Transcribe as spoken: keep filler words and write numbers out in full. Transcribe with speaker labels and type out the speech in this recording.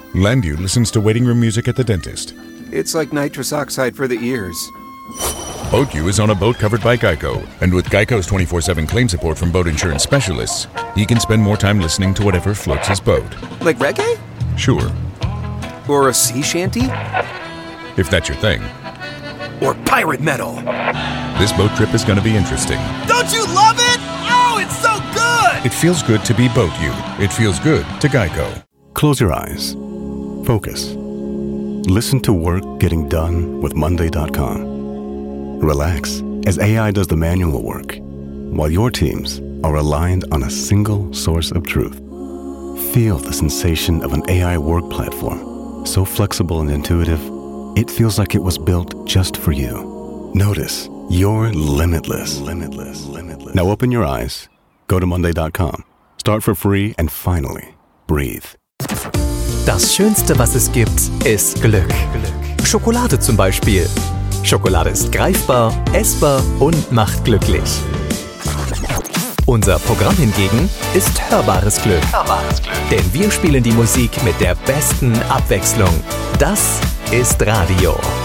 Speaker 1: Landu listens to waiting room music at the dentist.
Speaker 2: It's like nitrous oxide for the ears.
Speaker 1: BoatU is on a boat covered by Geico, and with Geico's twenty-four seven claim support from boat insurance specialists, he can spend more time listening to whatever floats his boat.
Speaker 2: Like reggae?
Speaker 1: Sure.
Speaker 2: Or a sea shanty?
Speaker 1: If that's your thing.
Speaker 2: Or pirate metal?
Speaker 1: This boat trip is going to be interesting.
Speaker 3: Don't you love it? Oh, it's so good!
Speaker 1: It feels good to be BoatU. It feels good to Geico.
Speaker 4: Close your eyes. Focus. Listen to work getting done with Monday dot com. Relax as A I does the manual work, while your teams are aligned on a single source of truth. Feel the sensation of an A I work platform, so flexible and intuitive, it feels like it was built just for you. Notice you're limitless. Limitless. Limitless. Now open your eyes, go to Monday dot com, start for free, and finally, breathe.
Speaker 5: Das Schönste, was es gibt, ist Glück. Schokolade zum Beispiel. Schokolade ist greifbar, essbar und macht glücklich. Unser Programm hingegen ist hörbares Glück. Hörbares Glück. Denn wir spielen die Musik mit der besten Abwechslung. Das ist Radio.